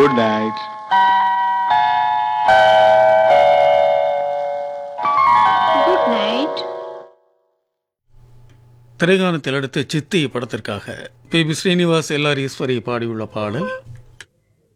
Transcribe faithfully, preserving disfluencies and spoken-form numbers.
Good night. Good night. திரைகாணத்தில் அடுத்து சித்தி படத்திற்காக B B Srinivas L R Eswari பாடியுள்ள பாடல்